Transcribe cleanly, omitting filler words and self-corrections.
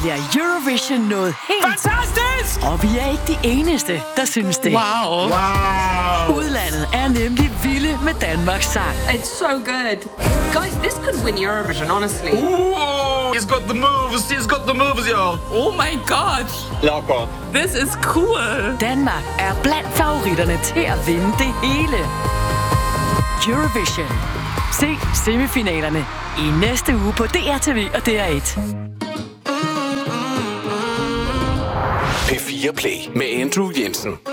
bliver Eurovision noget helt... Fantastisk! Og vi er ikke de eneste, der synes det. Wow. Udlandet er nemlig vilde med Danmarks sang. It's so good. Guys, this could win Eurovision, honestly. Ooh, he's got the moves. He's got the moves, y'all. Oh my god. Locker. This is cool. Danmark er blandt favoritterne til at vinde det hele. Eurovision. Se semifinalerne i næste uge på DRTV og DR1. P4 Play med Andrew Jensen.